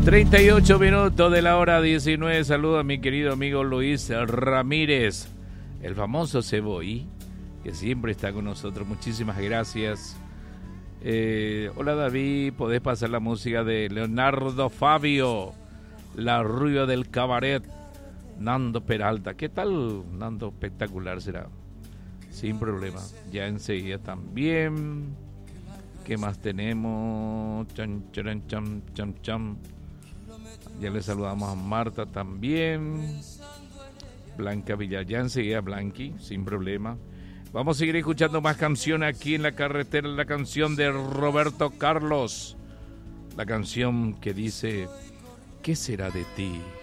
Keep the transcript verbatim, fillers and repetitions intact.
treinta y ocho minutos de la hora diecinueve. Saludo a mi querido amigo Luis Ramírez, el famoso Ceboy, que siempre está con nosotros. Muchísimas gracias. Eh, hola David, podés pasar la música de Leonardo Fabio, La Rubia del Cabaret, Nando Peralta. ¿Qué tal, Nando? Espectacular será. Sin problema. Ya enseguida también. ¿Qué más tenemos? Chan, chan, chan, chan, chan. Ya le saludamos a Marta también. Blanca Villar. Ya enseguida Blanqui, sin problema. Vamos a seguir escuchando más canciones aquí en la carretera. La canción de Roberto Carlos. La canción que dice: ¿qué será de ti?